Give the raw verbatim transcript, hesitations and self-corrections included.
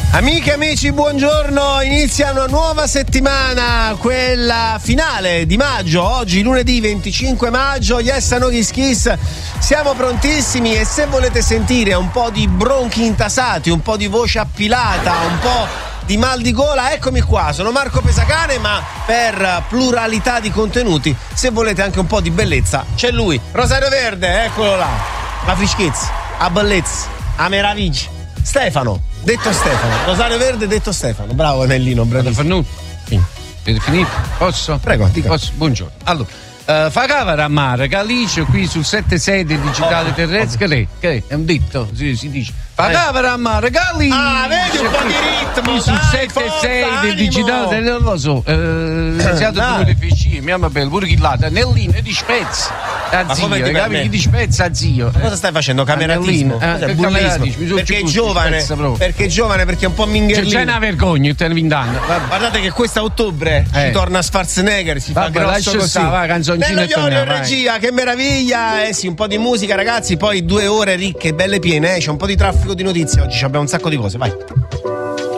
Amiche e amici, buongiorno, inizia una nuova settimana, quella finale di maggio, oggi lunedì venticinque maggio, Yes I Know Kiss Kiss, siamo prontissimi e se volete sentire un po' di bronchi intasati, un po' di voce appilata, un po' di mal di gola, eccomi qua, sono Marco Pesacane, ma per pluralità di contenuti, se volete anche un po' di bellezza, c'è lui, Rosario Verde, eccolo là, la frischezza, a bellezza, a meraviglia, Stefano. Detto Stefano, Rosario Verde, detto Stefano. Bravo Anellino, bravo. Fanno sì. Avete finito? Posso? Prego, dica. Posso? Buongiorno. Allora, uh, fa cavare a mare, Calice qui sul sette sei del digitale oh, terrestre, che, che è un detto, si, si dice. Fa cavare a mare, Calice. Ah, vedi un po' di ritmo. Qui sul sette sei del digitale terrestre, non lo so. Eh, siete due feci, mia bella, pure chi là, Nellino di Spezia. A ma zio, come ti capi? Chi di Spezia, zio. Ma cosa stai facendo? Cameratismo? Eh, eh, cameratismo. Perché è giovane, perché è giovane, perché è un po' mingherlino. C'è una vergogna, te ne vindando. Guardate che questo a ottobre eh. ci torna Schwarzenegger, si Vabbè, fa grosso così. Stava, canzoncina Nello Iorio in regia, che meraviglia. Eh sì, un po' di musica, ragazzi, poi due ore ricche, belle piene, eh. C'è un po' di traffico di notizie oggi, abbiamo un sacco di cose, vai.